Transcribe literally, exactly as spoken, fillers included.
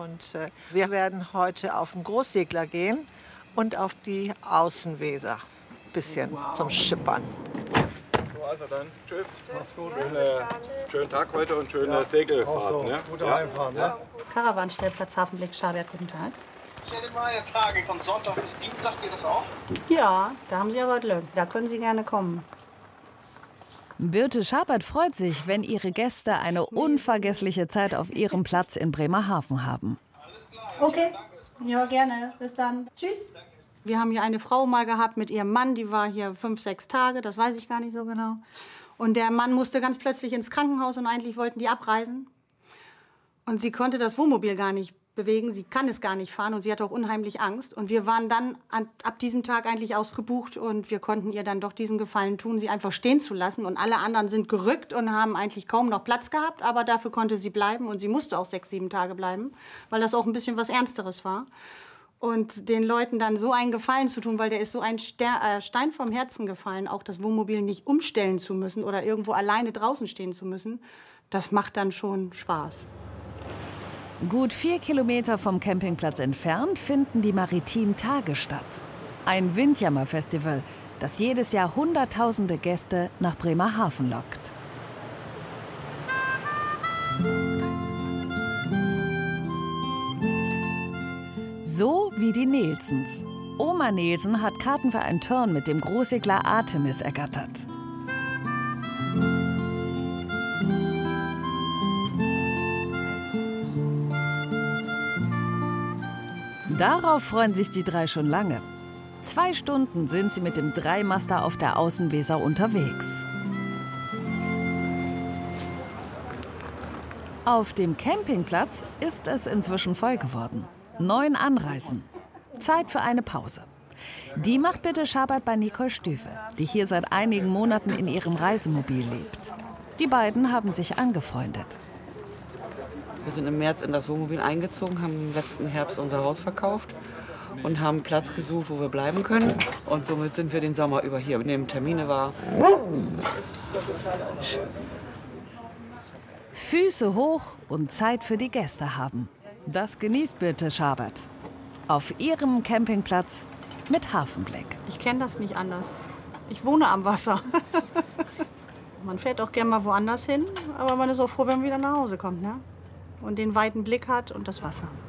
Und äh, wir werden heute auf den Großsegler gehen und auf die Außenweser. Ein bisschen wow. zum Schippern. So, also dann, tschüss. Mach's gut. Schöne, schönen Tag heute und schöne ja. Segelfahrt. So. Ne? Gute ja. Heimfahrt. Ja. Karawanstellplatz Hafenblick Schabert, guten Tag. Ich hätte mal eine Frage. Von Sonntag bis Dienstag geht das auch? Ja, da haben Sie aber Glück. Da können Sie gerne kommen. Birte Schabert freut sich, wenn ihre Gäste eine unvergessliche Zeit auf ihrem Platz in Bremerhaven haben. Okay, ja gerne. Bis dann. Tschüss. Wir haben hier eine Frau mal gehabt mit ihrem Mann, die war hier fünf, sechs Tage, das weiß ich gar nicht so genau. Und der Mann musste ganz plötzlich ins Krankenhaus und eigentlich wollten die abreisen. Und sie konnte das Wohnmobil gar nicht bewegen, sie kann es gar nicht fahren und sie hatte auch unheimlich Angst. Und wir waren dann an, ab diesem Tag eigentlich ausgebucht und wir konnten ihr dann doch diesen Gefallen tun, sie einfach stehen zu lassen. Und alle anderen sind gerückt und haben eigentlich kaum noch Platz gehabt, aber dafür konnte sie bleiben und sie musste auch sechs, sieben Tage bleiben, weil das auch ein bisschen was Ernsteres war. Und den Leuten dann so einen Gefallen zu tun, weil der ist so ein Ster äh, Stein vom Herzen gefallen, auch das Wohnmobil nicht umstellen zu müssen oder irgendwo alleine draußen stehen zu müssen, das macht dann schon Spaß. Gut vier Kilometer vom Campingplatz entfernt finden die Maritimen Tage statt. Ein Windjammer-Festival, das jedes Jahr Hunderttausende Gäste nach Bremerhaven lockt. So wie die Nelsens. Oma Nelsen hat Karten für einen Turn mit dem Großsegler Artemis ergattert. Darauf freuen sich die drei schon lange. Zwei Stunden sind sie mit dem Dreimaster auf der Außenweser unterwegs. Auf dem Campingplatz ist es inzwischen voll geworden. Neun Anreisen. Zeit für eine Pause. Die macht Birte Schabert bei Nicole Stüfe, die hier seit einigen Monaten in ihrem Reisemobil lebt. Die beiden haben sich angefreundet. Wir sind im März in das Wohnmobil eingezogen, haben im letzten Herbst unser Haus verkauft und haben Platz gesucht, wo wir bleiben können. Und somit sind wir den Sommer über hier, nehmen Termine wahr. Füße hoch und Zeit für die Gäste haben. Das genießt Birte Schabert. Auf ihrem Campingplatz mit Hafenblick. Ich kenne das nicht anders. Ich wohne am Wasser. Man fährt auch gerne mal woanders hin, aber man ist auch froh, wenn man wieder nach Hause kommt, ne? Und den weiten Blick hat und das Wasser.